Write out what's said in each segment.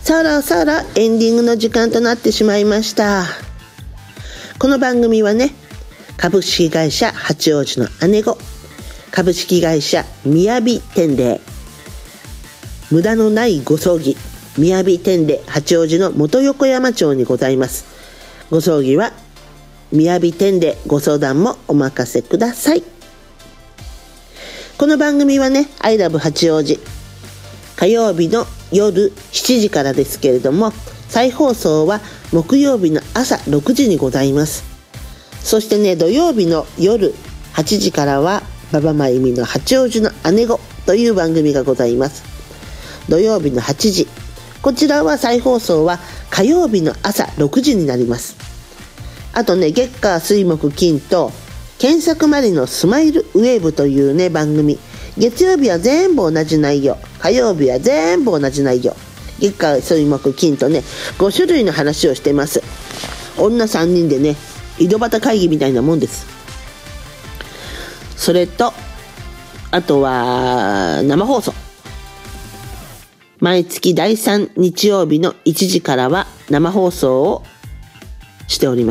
そろそろエンディングの時間となってしまいました。この番組はね、株式会社八王子の姉子、株式会社みやび天霊、無駄のないご葬儀みやび天霊八王子の元横山町にございます。ご葬儀はみやび天霊、ご相談もお任せください。この番組はね、アイラブ八王子、火曜日の夜7時からですけれども、再放送は木曜日の朝6時にございます。そしてね、土曜日の夜8時からは馬場真由美の八王子の姉子という番組がございます。土曜日の8時、こちらは再放送は火曜日の朝6時になります。あとね、月火水木金と検索マリのスマイルウェーブというね番組、月曜日は全部同じ内容、火曜日は全部同じ内容、月火水木金とね5種類の話をしてます。女3人でね、井戸端会議みたいなもんです。それとあとは生放送、毎月第3日曜日の1時からは生放送をしております。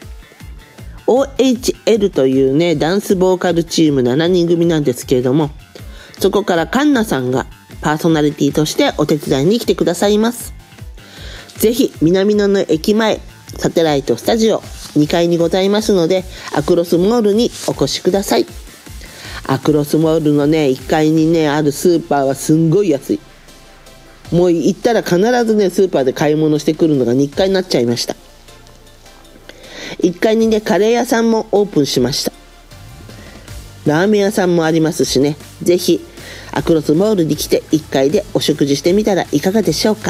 OHL というねダンスボーカルチーム7人組なんですけれども、そこからカンナさんがパーソナリティとしてお手伝いに来てくださいます。ぜひ南野の駅前サテライトスタジオ2階にございますので、アクロスモールにお越しください。アクロスモールのね1階にねあるスーパーはすんごい安い。もう行ったら必ずねスーパーで買い物してくるのが日課になっちゃいました。1階にねカレー屋さんもオープンしました。ラーメン屋さんもありますしね、ぜひアクロスモールに来て1階でお食事してみたらいかがでしょうか。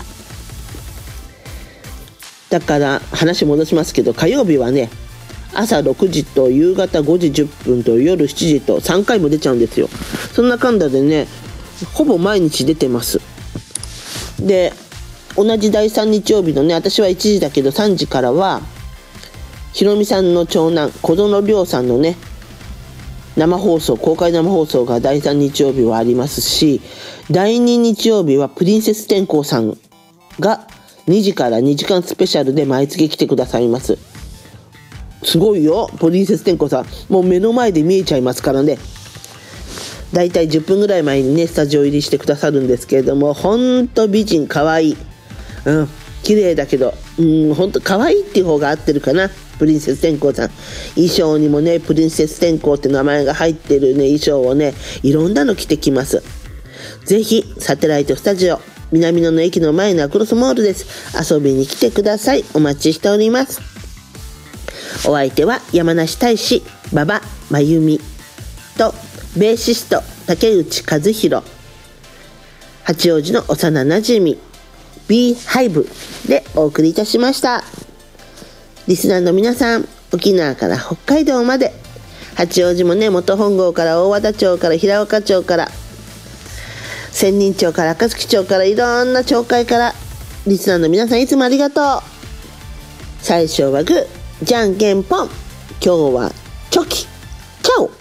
だから話戻しますけど、火曜日はね朝6時と夕方5時10分と夜7時と3回も出ちゃうんですよ。そんなかんだでねほぼ毎日出てます。で同じ第3日曜日のね、私は1時だけど3時からはひろみさんの長男小園亮さんのね生放送、公開生放送が第3日曜日はありますし、第2日曜日はプリンセス天功さんが2時から2時間スペシャルで毎月来てくださいます。すごいよ、プリンセス天功さんもう目の前で見えちゃいますからね。だいたい10分ぐらい前にねスタジオ入りしてくださるんですけれども、ほんと美人可愛い、綺麗だけどほんと可愛いっていう方が合ってるかな。プリンセス天功さん、衣装にもねプリンセス天功って名前が入ってるね衣装をねいろんなの着てきます。ぜひサテライトスタジオ南野の駅の前のアクロスモールです。遊びに来てください。お待ちしております。お相手は山梨大使馬場真由美とベーシスト竹内和弘、八王子の幼なじみ B ハイブでお送りいたしました。リスナーの皆さん、沖縄から北海道まで、八王子もね元本郷から大和田町から平岡町から仙人町から赤月町からいろんな町会からリスナーの皆さんいつもありがとう。最初はグー、じゃんけんポン、今日はチョキ、チャオ。